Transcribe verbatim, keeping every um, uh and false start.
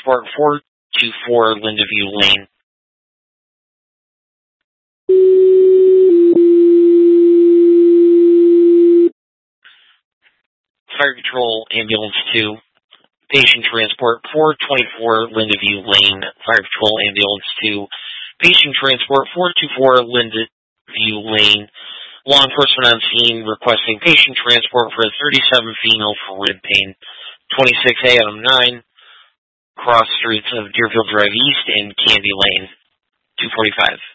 Transport four two four Lindview Lane. Fire Patrol Ambulance two. Patient Transport four twenty-four Lindview Lane. Fire Patrol Ambulance two. Patient Transport four two four Lindview Lane. Law enforcement on scene requesting patient transport for a thirty-seven female for rib pain. twenty-six A Adam nine. Cross streets of Deerfield Drive East and Candy Lane. two forty-five.